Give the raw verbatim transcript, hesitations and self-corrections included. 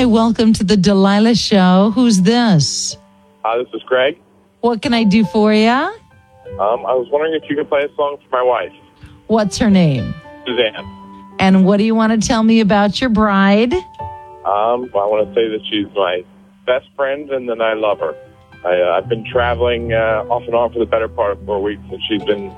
Hi, welcome to the Delilah Show. Who's this? Hi, this is Greg. What can I do for you? Um, I was wondering if you could play a song for my wife, What's her name? Suzanne. And what do you want to tell me about your bride? Um, I want to say that she's my best friend and that I love her. I, uh, I've been traveling uh, off and on for the better part of four weeks, and she's been